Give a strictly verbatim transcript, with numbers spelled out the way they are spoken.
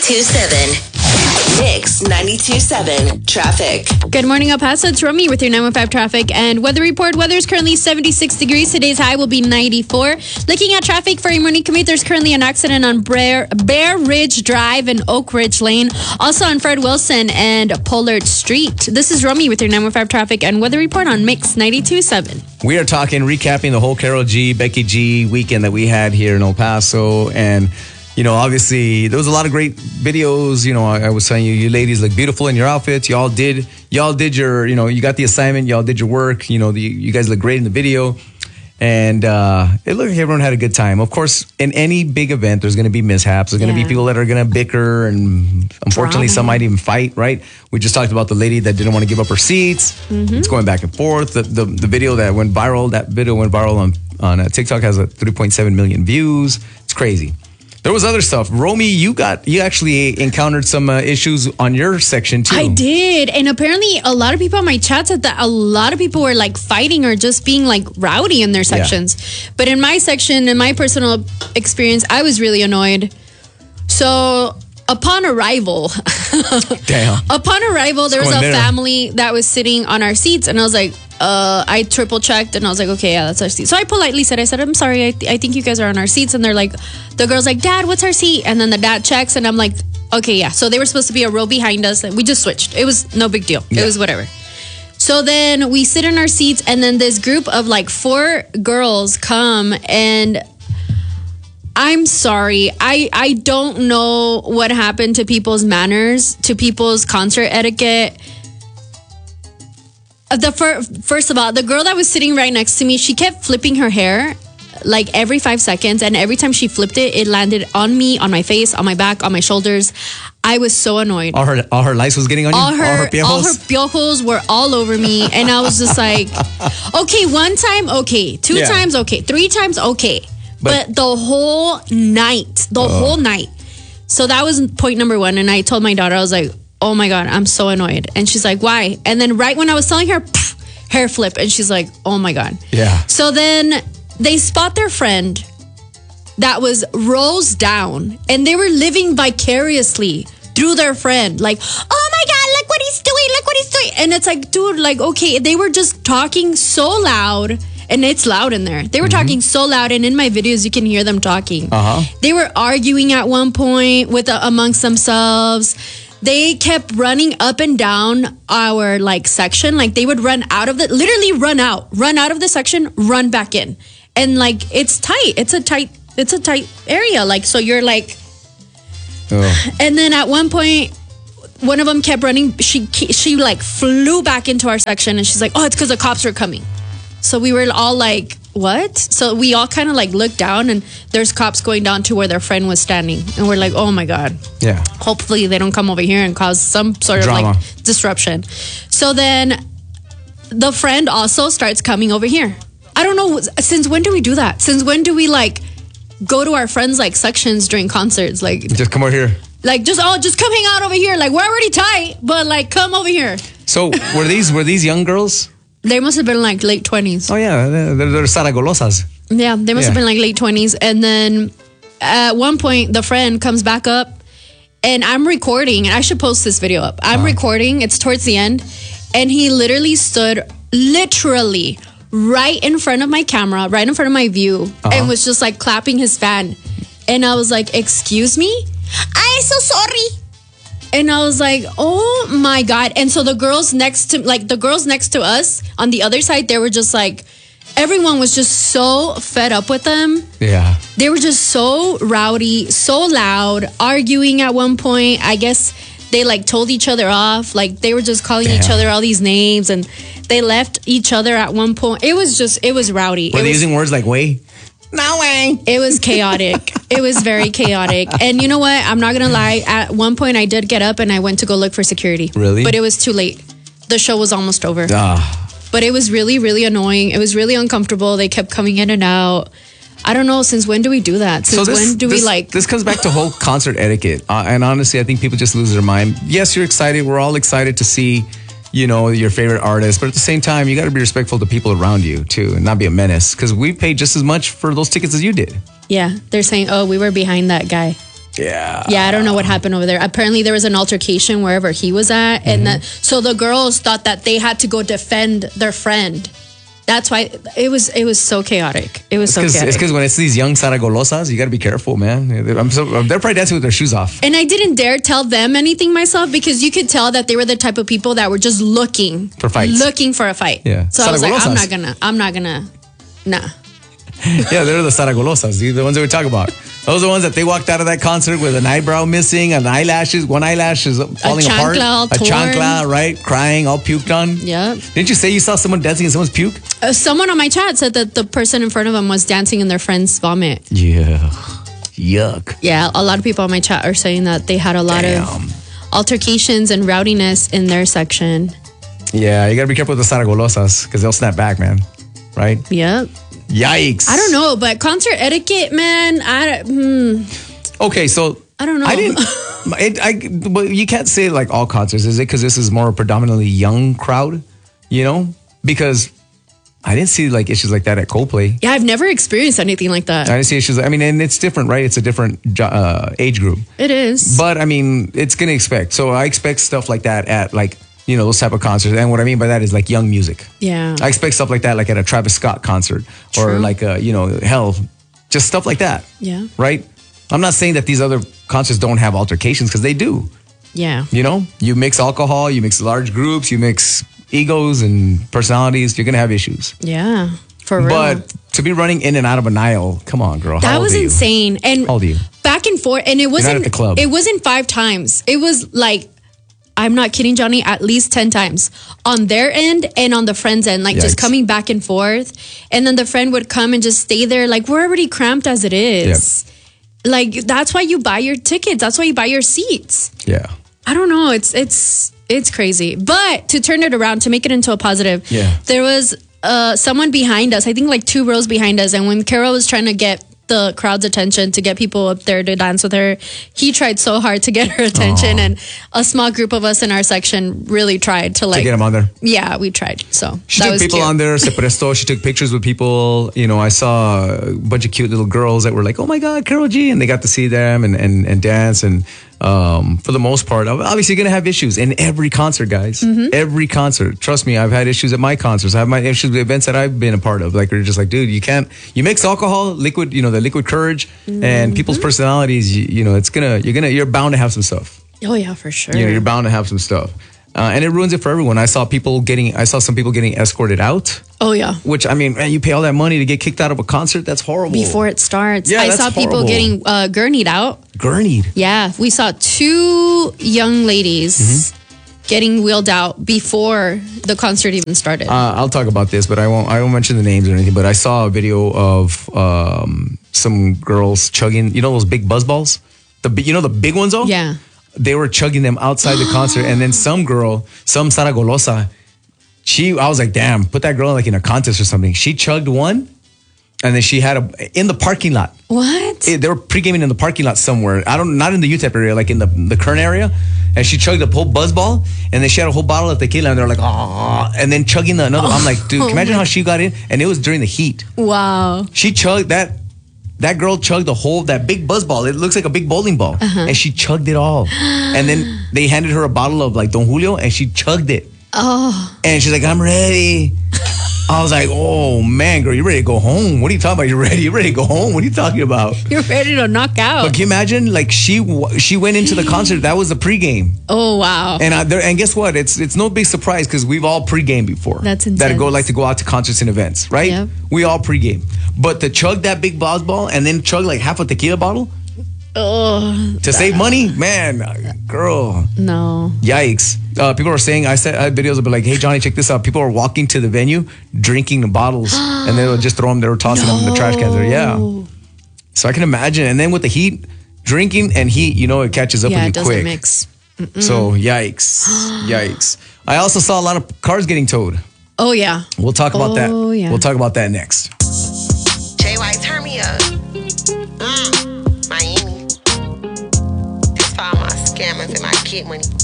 ninety-two point seven. Mix ninety-two point seven traffic. Good morning, El Paso. It's Romy with your nine one five traffic and weather report. Weather is currently seventy-six degrees. Today's high will be ninety-four. Looking at traffic for your morning commute, there's currently an accident on Bear, Bear Ridge Drive and Oak Ridge Lane. Also on Fred Wilson and Pollard Street. This is Romy with your nine one five traffic and weather report on Mix ninety-two point seven. We are talking, recapping the whole Carol G, Becky G weekend that we had here in El Paso. And you know, obviously, there was a lot of great videos. You know, I, I was telling you, you ladies look beautiful in your outfits. Y'all did, y'all did your, you know, you got the assignment. Y'all did your work. You know, the, you guys look great in the video. And uh, it looked like everyone had a good time. Of course, in any big event, there's going to be mishaps. There's going to Yeah. be people that are going to bicker. And unfortunately, Drama. some might even fight, right? We just talked about the lady that didn't want to give up her seats. Mm-hmm. It's going back and forth. The, the the video that went viral, that video went viral on, on uh, TikTok, has a three point seven million views. It's crazy. There was other stuff. Romy, you got you actually encountered some uh, issues on your section too. I did. And apparently a lot of people on my chat said that a lot of people were like fighting or just being like rowdy in their sections. Yeah. But in my section, in my personal experience, I was really annoyed. So upon arrival, Damn. upon arrival, there What's was a going there? family that was sitting on our seats. And I was like, uh, I triple checked and I was like, okay, yeah, that's our seat. So I politely said, I said, I'm sorry, I, th- I think you guys are on our seats. And they're like, the girl's like, Dad, what's our seat? And then the dad checks and I'm like, okay, yeah. So they were supposed to be a row behind us. We just switched. It was no big deal. Yeah. It was whatever. So then we sit in our seats and then this group of like four girls come and I'm sorry. I, I don't know what happened to people's manners, to people's concert etiquette. The fir- First of all, the girl that was sitting right next to me, she kept flipping her hair like every five seconds. And every time she flipped it, it landed on me, on my face, on my back, on my shoulders. I was so annoyed. All her all her lice was getting on you? All her, all her piojos? all her piojos were all over me. And I was just like, okay, one time, okay. Two Yeah. times, okay. Three times, okay. But, But- the whole night, the whole night. So that was point number one. And I told my daughter, I was like, oh my God, I'm so annoyed. And she's like, why? And then right when I was telling her, pff, hair flip. And she's like, oh my God. Yeah. So then they spot their friend that was rows down and they were living vicariously through their friend. Like, oh my God, look what he's doing. Look what he's doing. And it's like, dude, like, okay, they were just talking so loud. And it's loud in there. They were Mm-hmm. talking so loud. And in my videos, you can hear them talking. Uh-huh. They were arguing at one point with uh, amongst themselves. They kept running up and down our like section. Like they would run out of the, literally run out, run out of the section, run back in. And like, it's tight. It's a tight, it's a tight area. Like, so you're like, Oh. and then at one point, one of them kept running. She, she like flew back into our section and she's like, oh, it's because the cops are coming. So we were all like, what? So we all kind of like looked down and there's cops going down to where their friend was standing. And we're like, oh my God. Yeah. Hopefully they don't come over here and cause some sort of Drama. like disruption. So then the friend also starts coming over here. I don't know, since when do we do that? Since when do we like go to our friends like sections during concerts? Like, Just come over here. like just, oh, just come hang out over here. Like we're already tight, but like come over here. So were these were these young girls? They must have been like late twenties. Oh yeah, they're, they're saragolosas. Yeah, they must Yeah. have been like late twenties. And then at one point, the friend comes back up and I'm recording. And I should post this video up. I'm Uh-huh. recording. It's towards the end. And he literally stood literally right in front of my camera, right in front of my view, Uh-huh. and was just like clapping his fan. And I was like, excuse me? I'm so sorry. And I was like, oh my God. And so the girls next to, like the girls next to us on the other side, they were just like, everyone was just so fed up with them. Yeah. They were just so rowdy, so loud, arguing at one point. I guess they like told each other off. Like they were just calling each Damn. other all these names and they left each other at one point. It was just, it was rowdy. Were it they was, using words like way? No way. It was chaotic. It was very chaotic. And you know what? I'm not going to lie. At one point, I did get up and I went to go look for security. Really? But it was too late. The show was almost over. Ah. But it was really, really annoying. It was really uncomfortable. They kept coming in and out. I don't know. Since when do we do that? Since this, when do this, we like... This comes back to whole concert etiquette. Uh, and honestly, I think people just lose their mind. Yes, you're excited. We're all excited to see, you know, your favorite artist. But at the same time, you got to be respectful to people around you, too, and not be a menace. Because we paid just as much for those tickets as you did. Yeah. They're saying, oh, we were behind that guy. Yeah. Yeah, I don't know what happened over there. Apparently, there was an altercation wherever he was at, Mm-hmm. and that, so the girls thought that they had to go defend their friend. That's why it was it was so chaotic. It was It's so because chaotic. when it's these young Saragolosas, you got to be careful, man. I'm so, they're probably dancing with their shoes off. And I didn't dare tell them anything myself because you could tell that they were the type of people that were just looking For fights. looking for a fight. Yeah. So I was like, I'm Saragolosas. not gonna, I'm not gonna, nah. Yeah, they're the Saragolosas, dude, the ones that we talk about. Those are the ones that they walked out of that concert with an eyebrow missing, an eyelashes, one eyelash is falling apart. chancla all A torn. chancla, right? Crying, all puked on. Yep. Didn't you say you saw someone dancing in someone's puke? Uh, someone on my chat said that the person in front of them was dancing in their friend's vomit. Yeah. Yuck. Yeah, a lot of people on my chat are saying that they had a lot Damn. of altercations and rowdiness in their section. Yeah, you got to be careful with the Saragolosas because they'll snap back, man. Right? Yep. Yikes. I don't know, but concert etiquette, man, I, hmm, Okay, so I don't know. I didn't. It, I, but you can't say like all concerts, is it? Because this is more a predominantly young crowd, you know? Because I didn't see like issues like that at Coldplay. Yeah, I've never experienced anything like that. I didn't see issues. I mean, and it's different, right? It's a different jo- uh, age group. It is. But I mean, it's gonna expect. So I expect stuff like that at like you know those type of concerts. And what I mean by that is like young music. Yeah. I expect stuff like that, like at a Travis Scott concert or True. like a you know hell, just stuff like that. Yeah. Right. I'm not saying that these other concerts don't have altercations because they do. Yeah. You know, you mix alcohol, you mix large groups, you mix egos and personalities. You're gonna have issues. Yeah. For real. But to be running in and out of an aisle, come on, girl. How that old was are you? insane. And How old are you? back and forth. And it wasn't at the club. It wasn't five times. It was like, I'm not kidding, Johnny, at least ten times on their end and on the friend's end, like just Yikes. coming back and forth. And then the friend would come and just stay there. Like, we're already cramped as it is. Like, that's why you buy your tickets. That's why you buy your seats. Yeah. I don't know. It's it's it's crazy. But to turn it around, to make it into a positive, Yeah. there was uh, someone behind us, I think like two rows behind us. And when Carol was trying to get the crowd's attention to get people up there to dance with her, he tried so hard to get her attention. And a small group of us in our section really tried to like To get him on there. Yeah, we tried. So She that took was people cute. on there, se presto. She took pictures with people. You know, I saw a bunch of cute little girls that were like, oh my God, Karol G. And they got to see them and, and, and dance. And um, for the most part, obviously you're going to have issues in every concert, guys. Mm-hmm. Every concert. Trust me, I've had issues at my concerts. I have my issues with events that I've been a part of. Like, we're just like, dude, you can't, you mix alcohol, liquid, you know, the liquid courage Mm-hmm. and people's personalities, you, you know, it's going to, you're going to, you're bound to have some stuff. Oh yeah, for sure. You know, you're bound to have some stuff. Uh, and it ruins it for everyone. I saw people getting, I saw some people getting escorted out. Oh yeah. Which, I mean, man, you pay all that money to get kicked out of a concert? That's horrible. Before it starts. Yeah, I that's saw people horrible. getting uh, gurneyed out. Gurneyed. Yeah, we saw two young ladies Mm-hmm. getting wheeled out before the concert even started. Uh, I'll talk about this, but I won't, I won't mention the names or anything. But I saw a video of um, some girls chugging, you know, those big buzz balls? The, bi- you know, the big ones, though? yeah. They were chugging them outside the concert. And then some girl, some Saragolosa, she, I was like, damn, put that girl like in a contest or something. She chugged one. And then she had a, in the parking lot. What? It, they were pre-gaming in the parking lot somewhere. I don't, not in the U T E P area, like in the the Kern area. And she chugged a whole buzz ball, and then she had a whole bottle of tequila, and they're like, ah, and then chugging the another. I'm like, dude, can you imagine how she got in? And it was during the heat. Wow. She chugged that. That girl chugged the whole that big buzz ball. It looks like a big bowling ball, and she chugged it all. And then they handed her a bottle of like Don Julio, and she chugged it. Oh. And she's like, I'm ready. I was like, oh man, girl, you ready to go home? What are you talking about? You're ready? You ready to go home? What are you talking about? You're ready to knock out. But can you imagine? Like she w- she went into the concert. That was the pregame. Oh wow. And I, there, and guess what? It's it's no big surprise because we've all pregame before. That's That intense. go like to go out to concerts and events, right? Yep. We all pregame. But to chug that big buzz ball and then chug like half a tequila bottle Oh to save money, man, girl, no. yikes. Uh, people are saying, I said I had videos of like, hey Johnny, check this out. People are walking to the venue, drinking the bottles, and they would just throw them. They were tossing them in the trash cans. There, yeah. So I can imagine. And then with the heat, drinking and heat, you know, it catches up Yeah, it with you doesn't quick. mix. So yikes, yikes. I also saw a lot of cars getting towed. Oh yeah. We'll talk about that. Oh, yeah. We'll talk about that next. J Y, turn me up. Mm, Miami. That's for all my scammers and my kid money.